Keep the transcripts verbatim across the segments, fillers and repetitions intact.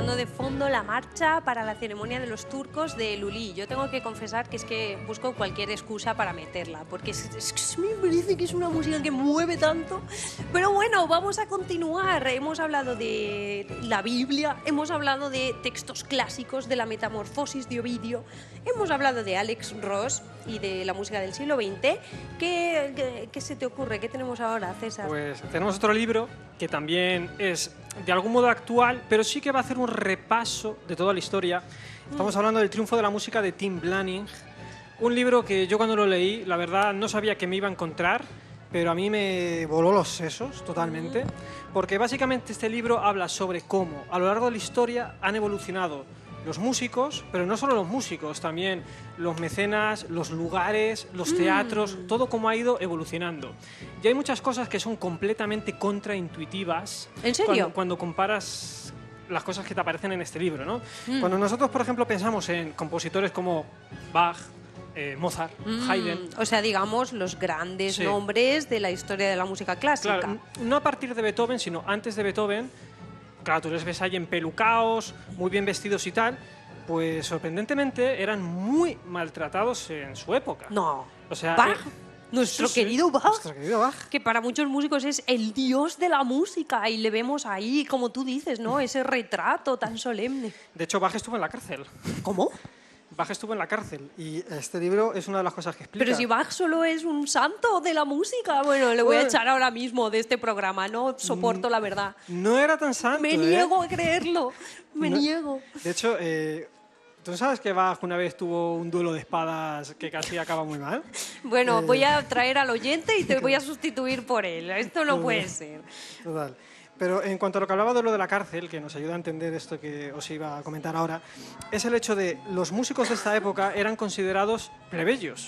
escuchando de fondo la marcha para la ceremonia de los turcos de Lully. Yo tengo que confesar que es que busco cualquier excusa para meterla, porque es, es que me parece que es una música que mueve tanto. Pero bueno, vamos a continuar. Hemos hablado de la Biblia, hemos hablado de textos clásicos, de la Metamorfosis de Ovidio, hemos hablado de Alex Ross y de la música del siglo veinte. ¿Qué, qué, qué se te ocurre? ¿Qué tenemos ahora, César? Pues tenemos otro libro que también es de algún modo actual, pero sí que va a hacer un repaso de toda la historia. Estamos hablando del triunfo de la música de Tim Blaney, un libro que yo cuando lo leí, la verdad, no sabía que me iba a encontrar, pero a mí me voló los sesos totalmente, porque básicamente este libro habla sobre cómo a lo largo de la historia han evolucionado los músicos, pero no solo los músicos, también los mecenas, los lugares, los teatros, mm. todo cómo ha ido evolucionando. Y hay muchas cosas que son completamente contraintuitivas. ¿En serio? Cuando, cuando comparas las cosas que te aparecen en este libro, ¿no? Mm. Cuando nosotros, por ejemplo, pensamos en compositores como Bach, eh, Mozart, mm. Haydn... O sea, digamos, los grandes sí. nombres de la historia de la música clásica. Claro, no a partir de Beethoven, sino antes de Beethoven. Claro, tú les ves ahí empelucados, muy bien vestidos y tal, pues sorprendentemente eran muy maltratados en su época. No, o sea, Bach, eh, nuestro, sí, querido Bach, nuestro querido Bach, que para muchos músicos es el dios de la música y le vemos ahí, como tú dices, ¿no? Ese retrato tan solemne. De hecho, Bach estuvo en la cárcel. ¿Cómo? Bach estuvo en la cárcel y este libro es una de las cosas que explica. Pero si Bach solo es un santo de la música, bueno, le voy a echar ahora mismo de este programa, no soporto la verdad. No era tan santo, Me ¿eh? niego a creerlo, me no, niego. De hecho, eh, ¿tú sabes que Bach una vez tuvo un duelo de espadas que casi acaba muy mal? Bueno, eh... voy a traer al oyente y te voy a sustituir por él, esto no puede ser. Total. Pero en cuanto a lo que hablaba de lo de la cárcel, que nos ayuda a entender esto que os iba a comentar ahora, es el hecho de los músicos de esta época eran considerados plebeyos.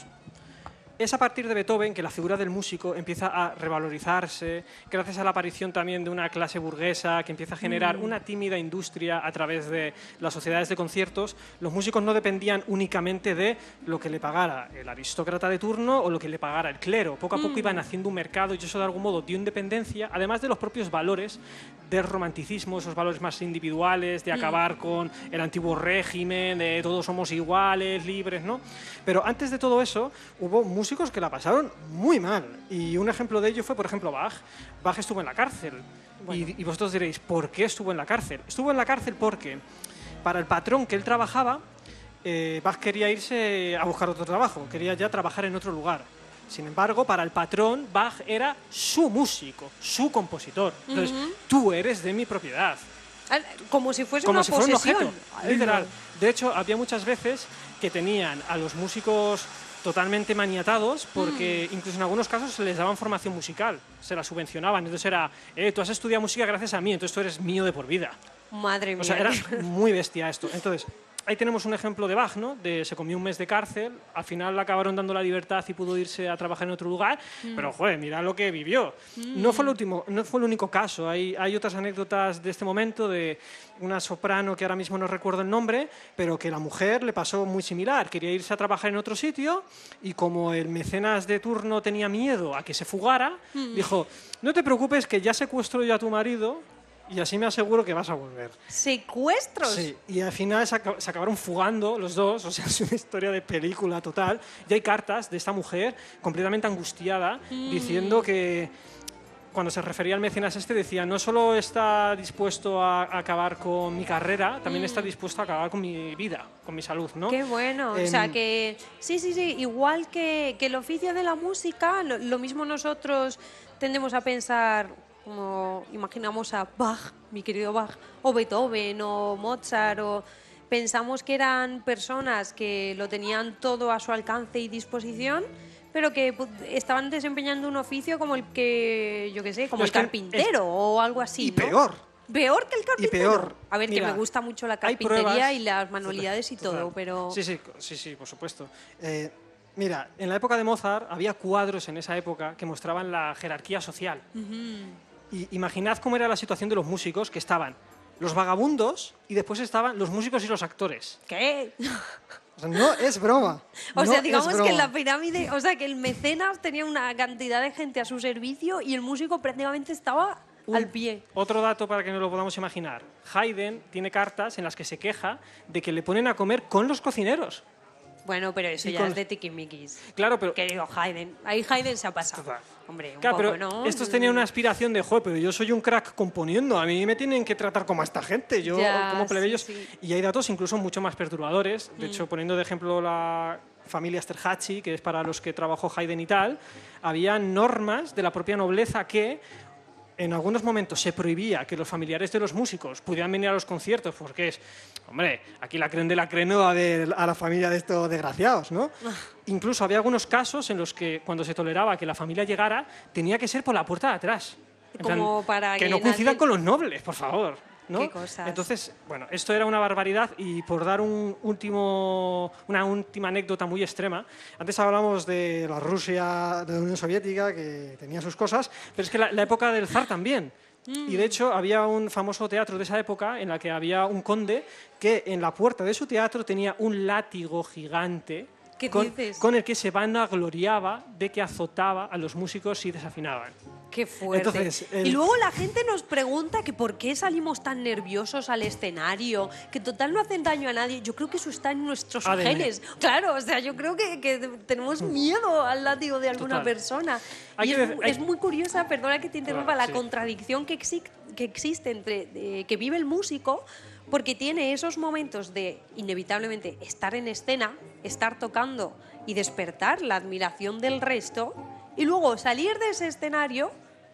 Es a partir de Beethoven que la figura del músico empieza a revalorizarse, gracias a la aparición también de una clase burguesa que empieza a generar mm. una tímida industria a través de las sociedades de conciertos. Los músicos no dependían únicamente de lo que le pagara el aristócrata de turno o lo que le pagara el clero. Poco a poco mm. iban haciendo un mercado y eso de algún modo dio independencia, además de los propios valores del romanticismo, esos valores más individuales, de acabar mm. con el antiguo régimen, de todos somos iguales, libres, ¿no? Pero antes de todo eso hubo músicos músicos que la pasaron muy mal. Y un ejemplo de ello fue, por ejemplo, Bach. Bach estuvo en la cárcel. Bueno. Y, y vosotros diréis, ¿por qué estuvo en la cárcel? Estuvo en la cárcel porque para el patrón que él trabajaba, eh, Bach quería irse a buscar otro trabajo, quería ya trabajar en otro lugar. Sin embargo, para el patrón, Bach era su músico, su compositor. Entonces, uh-huh. tú eres de mi propiedad. Como si fuese Como una si posesión. Fuera un objeto, literal. De hecho, había muchas veces que tenían a los músicos totalmente maniatados porque mm. incluso en algunos casos se les daban formación musical, se la subvencionaban. Entonces era, eh, tú has estudiado música gracias a mí, entonces tú eres mío de por vida. Madre mía. O sea, era muy bestia esto. Entonces, ahí tenemos un ejemplo de Bach, ¿no? De, se comió un mes de cárcel, al final le acabaron dando la libertad y pudo irse a trabajar en otro lugar, mm. pero, joder, mira lo que vivió. Mm. No fue el último, no fue el único caso. Hay, hay otras anécdotas de este momento de una soprano que ahora mismo no recuerdo el nombre, pero que la mujer le pasó muy similar. Quería irse a trabajar en otro sitio y como el mecenas de turno tenía miedo a que se fugara, mm. dijo, no te preocupes que ya secuestro yo a tu marido y así me aseguro que vas a volver. ¿Secuestros? Sí, y al final se, ac se acabaron fugando los dos, o sea, es una historia de película total. Y hay cartas de esta mujer completamente angustiada mm. diciendo que cuando se refería al mecenas este decía no solo está dispuesto a, a acabar con mi carrera, también mm. está dispuesto a acabar con mi vida, con mi salud, ¿no? Qué bueno, eh, o sea que sí, sí, sí, igual que, que el oficio de la música, lo, lo mismo nosotros tendemos a pensar como imaginamos a Bach, mi querido Bach, o Beethoven, o Mozart, o pensamos que eran personas que lo tenían todo a su alcance y disposición, pero que estaban desempeñando un oficio como el que, yo qué sé, como el carpintero o algo así, Y ¿no? peor. ¿Peor que el carpintero? Y peor. A ver, Mira, que me gusta mucho la carpintería pruebas, y las manualidades y total, todo, pero... Sí, sí, sí, sí, por supuesto. Eh, mira, en la época de Mozart había cuadros en esa época que mostraban la jerarquía social. Uh-huh. Y imaginad cómo era la situación de los músicos, que estaban los vagabundos y después estaban los músicos y los actores. ¿Qué? O sea, no es broma. O no sea, digamos es broma. que en la pirámide, o sea, que el mecenas tenía una cantidad de gente a su servicio y el músico prácticamente estaba Un- al pie. Otro dato para que nos lo podamos imaginar. Haydn tiene cartas en las que se queja de que le ponen a comer con los cocineros. Bueno, pero eso Y ya con- es de tiquismiquis. Claro, pero... Que digo, Haydn. Ahí Haydn se ha pasado. Total. Hombre, un Claro, poco, pero ¿no? estos tenían una aspiración de, joder, pero yo soy un crack componiendo, a mí me tienen que tratar como a esta gente, yo Ya, como plebeyos. sí, sí. Y hay datos incluso mucho más perturbadores. De hecho, poniendo de ejemplo la familia Esterházy, que es para los que trabajó Haydn y tal, había normas de la propia nobleza que en algunos momentos se prohibía que los familiares de los músicos pudieran venir a los conciertos, porque es, hombre, aquí la creen de la creen no va a ver a la familia de estos desgraciados, ¿no? Incluso había algunos casos en los que cuando se toleraba que la familia llegara, tenía que ser por la puerta de atrás. En Como para que que no coincidan nadie- con los nobles, por favor. ¿no? Qué cosas. Entonces, bueno, esto era una barbaridad y por dar un último, una última anécdota muy extrema, antes hablamos de la Rusia, de la Unión Soviética, que tenía sus cosas, pero es que la, la época del zar también. Y de hecho había un famoso teatro de esa época en la que había un conde que en la puerta de su teatro tenía un látigo gigante ¿Qué con, dices? con el que se vanagloriaba de que azotaba a los músicos si desafinaban. Qué fuerte. Entonces, el- Y luego la gente nos pregunta que por qué salimos tan nerviosos al escenario, que total no hacen daño a nadie. Yo creo que eso está en nuestros A D N. genes. Claro, o sea, yo creo que, que tenemos miedo al látigo de alguna Total. persona. Hay y que es, dec- hay- es muy curiosa, perdona que te interrumpa, Claro, la sí. contradicción que, exi- que existe entre eh, que vive el músico, porque tiene esos momentos de inevitablemente estar en escena, estar tocando y despertar la admiración del resto, y luego salir de ese escenario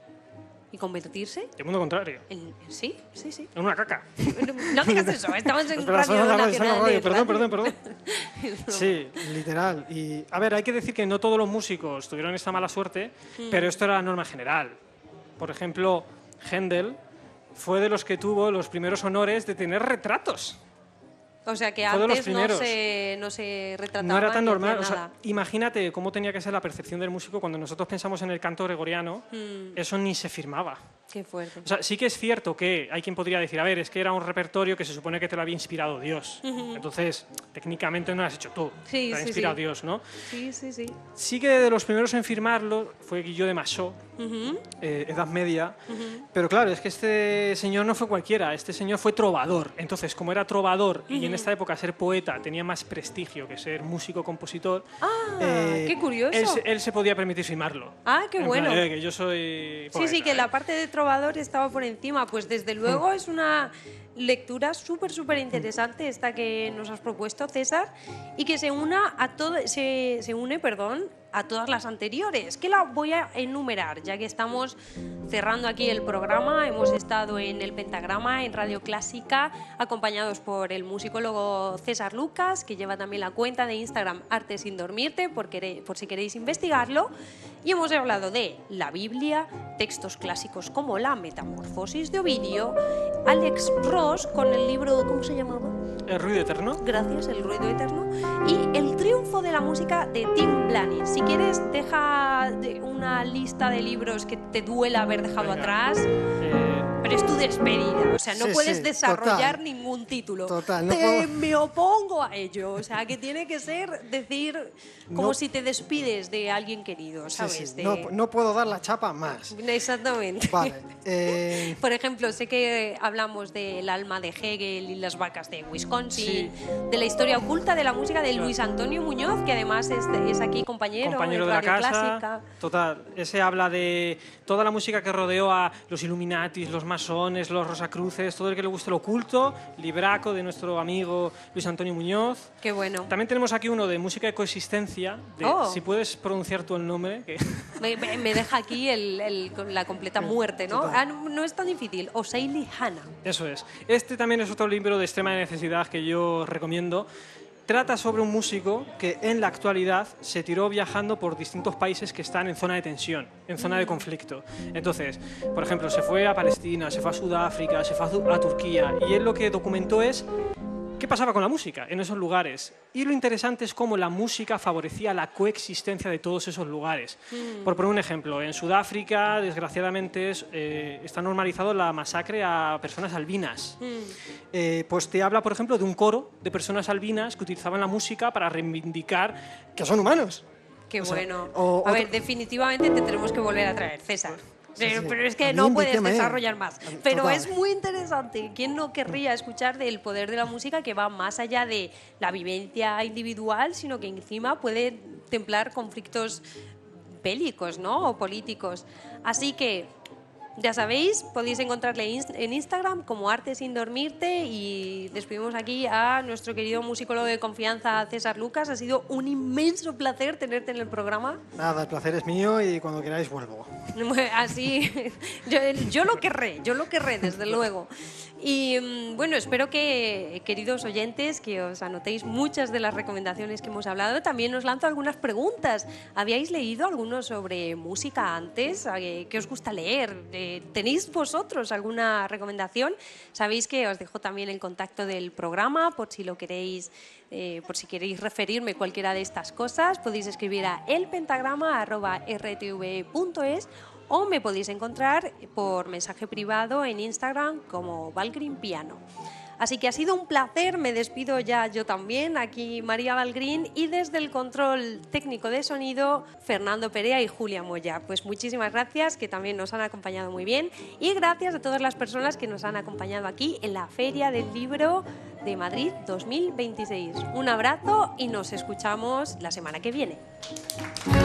y convertirse El mundo contrario. en... Sí, sí, sí. En una caca. No digas eso, estamos en Espera, Radio son las radios, son Nacional las de radios, perdón, Radio. perdón, perdón. Sí, literal. Y, a ver, hay que decir que no todos los músicos tuvieron esta mala suerte, Mm. pero esto era la norma general. Por ejemplo, Händel fue de los que tuvo los primeros honores de tener retratos. O sea que Fue de los antes no primeros. se, no se retrataban No era tan ni normal. hacían O sea, nada. imagínate cómo tenía que ser la percepción del músico cuando nosotros pensamos en el canto gregoriano, Mm. eso ni se firmaba. Qué fuerte. O sea, sí que es cierto que hay quien podría decir, a ver, es que era un repertorio que se supone que te lo había inspirado Dios. Entonces, técnicamente no lo has hecho tú, Sí, te ha sí, inspirado sí. Dios, ¿no? Sí, sí, sí. Sí que de los primeros en firmarlo fue Guillot de Massot, Ujú. eh, Edad Media, pero claro, es que este señor no fue cualquiera, este señor fue trovador. Entonces, como era trovador y en esta época ser poeta tenía más prestigio que ser músico-compositor, Ah, eh, qué curioso. Él, se- él se podía permitir firmarlo. Ah, qué En plan, bueno. eh, que yo soy Sí, sí, poeta, que ¿eh? la parte de trovador estaba por encima. Pues desde luego es una lectura súper, súper interesante esta que nos has propuesto, César, y que se una a todo, se, se une, perdón, a todas las anteriores, que la voy a enumerar, ya que estamos cerrando aquí el programa. Hemos estado en el Pentagrama, en Radio Clásica, acompañados por el musicólogo César Lucas, que lleva también la cuenta de Instagram Arte sin dormirte, por, quere- por si queréis investigarlo. Y hemos hablado de la Biblia, textos clásicos como La Metamorfosis de Ovidio, Alex Ross con el libro, ¿cómo se llamaba? El ruido eterno. Gracias, El ruido eterno, y El triunfo de la música de Tim Blaney. Si quieres, deja de- una lista de libros que te duela haber dejado Venga. atrás, Eh, pero es tu despedida, o sea, no Sí, puedes sí, desarrollar total. ningún título. Total, no Te- puedo- Me opongo a ello, o sea, que tiene que ser decir como No- si te despides de alguien querido, Sí, ¿sabes? sí, De- No, no puedo dar la chapa más. Exactamente. Vale. eh, Por ejemplo, sé que hablamos del alma de Hegel y las vacas de Wisconsin, de la historia oculta de la música de Luis Antonio Muñoz, que además es, es aquí compañero, compañero en de la Radio casa. Clásica. Total, ese habla de toda la música que rodeó a los Illuminatis, los masones, los Rosacruces, todo el que le guste lo oculto, Libraco de nuestro amigo Luis Antonio Muñoz. Qué bueno. También tenemos aquí uno de música de coexistencia, de, Oh. si puedes pronunciar tú el nombre. Que... Me, me- me deja aquí el- el- la completa muerte, ¿no? Ah, no, no es tan difícil. O'Shailey Hanna. Eso es. Este también es otro libro de extrema necesidad que yo recomiendo. Trata sobre un músico que en la actualidad se tiró viajando por distintos países que están en zona de tensión, en zona de conflicto. Entonces, por ejemplo, se fue a Palestina, se fue a Sudáfrica, se fue a, Zu- a Turquía, y él lo que documentó es qué pasaba con la música en esos lugares. Y lo interesante es cómo la música favorecía la coexistencia de todos esos lugares. Por poner un ejemplo, en Sudáfrica, desgraciadamente, es, eh, está normalizado la masacre a personas albinas. Eh, pues te habla, por ejemplo, de un coro de personas albinas que utilizaban la música para reivindicar que son humanos. Qué O sea, bueno. o a otro- ver, definitivamente te tenemos que volver a traer, César. Sí, pero, sí. pero es A que mí no puedes indíqueme. desarrollar más. Pero Total. es muy interesante. ¿Quién no querría escuchar del poder de la música que va más allá de la vivencia individual, sino que encima puede templar conflictos bélicos, ¿no? O políticos. Así que, ya sabéis, podéis encontrarle en Instagram como Arte Sin Dormirte y despedimos aquí a nuestro querido musicólogo de confianza, César Lucas. Ha sido un inmenso placer tenerte en el programa. Nada, el placer es mío y cuando queráis vuelvo. Así, yo, yo lo querré, yo lo querré, desde luego. Y mm, bueno, espero que, queridos oyentes, que os anotéis muchas de las recomendaciones que hemos hablado. También os lanzo algunas preguntas. ¿Habíais leído alguno sobre música antes? Eh, ¿Qué os gusta leer? Eh, ¿Tenéis vosotros alguna recomendación? Sabéis que os dejo también el contacto del programa por si lo queréis, eh, por si queréis referirme cualquiera de estas cosas. Podéis escribir a elpentagrama arroba r t v punto es o me podéis encontrar por mensaje privado en Instagram como Valgrin Piano. Así que ha sido un placer, me despido ya yo también, aquí María Valgrin y desde el control técnico de sonido Fernando Perea y Julia Moya. Pues muchísimas gracias, que también nos han acompañado muy bien, y gracias a todas las personas que nos han acompañado aquí en la Feria del Libro de Madrid dos mil veintiséis. Un abrazo y nos escuchamos la semana que viene.